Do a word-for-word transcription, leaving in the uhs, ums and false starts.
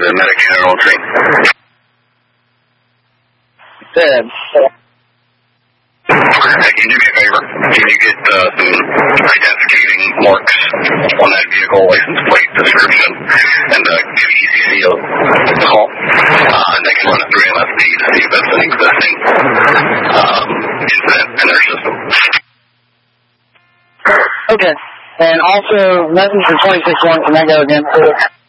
the Medicaid entry. Good. Hey, can you do me a favor? Can you get uh, some identificating marks on that vehicle, license plate description, and uh, give E C C a call? Uh, and they can run it through M S D to see if that's an existing um, incident in their system. Okay. And also, message for twenty-six one, can I go again?